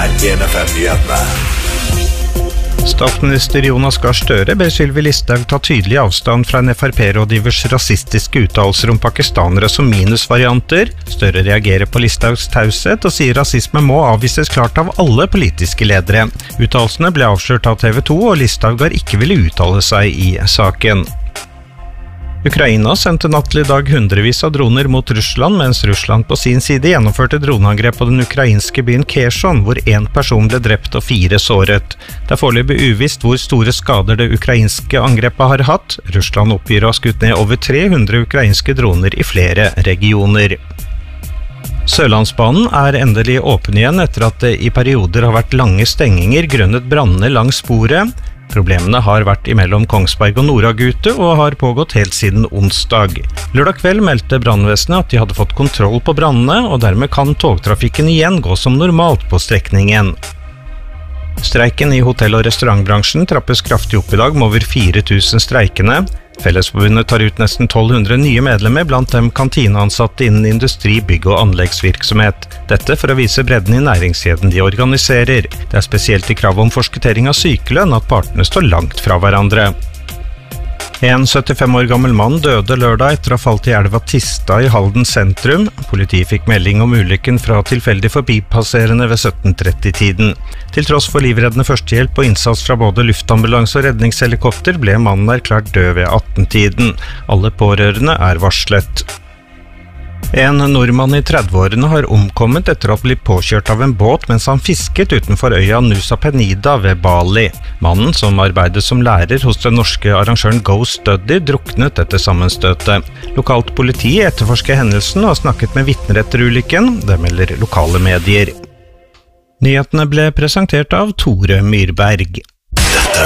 NFM-nyhetene. Statsminister Jonas Gahr Støre ber Sylvi Listhaug ta tydelig avstand fra en FrP-rådgivers rasistiske uttalelser om pakistanere som minusvarianter. Støre reagerer på Listhaugs taushet og sier rasisme må avvises klart av alle politiske ledere. Uttalelsene ble avslørt av TV 2, og Listhaug har ikke ville uttale seg i saken. Ukraina sendte natt til i dag hundrevis av droner mot Russland, mens Russland på sin side gjennomførte droneangrep på den ukrainske byen Kherson, hvor 1 person ble drept og 4 såret. Det foreløpig uvisst hvor store skader det ukrainske angrepet har hatt. Russland oppgir å ha skutt ned over 300 ukrainske droner i flere regioner. Sørlandsbanen endelig åpen igjen etter at det i perioder har vært lange stenginger grunnet brannene langs sporet. Problemene har vært imellom Kongsberg og Nordagute og har pågått helt siden onsdag. Lørdag kveld meldte brannvesenet at de hadde fått kontroll på brannene, og dermed kan togtrafikken igjen gå som normalt på strekningen. Streiken i hotell- og restaurantbransjen trappes kraftig opp i dag med over 4000 streikende. Fellesforbundet tar ut nesten 1200 nye medlemmer, blant dem kantineansatte innen industri, bygg- og anleggsvirksomhet. Dette for å vise bredden i næringskjeden de organiserer. Det spesielt i krav om forskuttering av sykelønn at partene står langt fra hverandre. En 75 år gammel mann døde lørdag etter å ha falt i elva Tista i Halden sentrum. Politiet fikk melding om ulykken fra tilfeldig forbipasserende ved 17:30-tiden. Til tross for livreddende førstehjelp og innsats fra både luftambulanse og redningshelikopter ble mannen erklært død ved 18-tiden. Alle pårørende varslet. En nordmann i 30-årene har omkommet etter å ha blitt påkjørt av en båt mens han fisket utenfor øya Nusa Penida ved Bali. Mannen, som arbeidet som lærer hos den norske arrangøren Go Study, druknet etter sammenstøtet. Lokalt politi etterforsker hendelsen og har snakket med vitner etter ulykken, det melder lokale medier. Nyhetene ble presentert av Tore Myrberg. Dette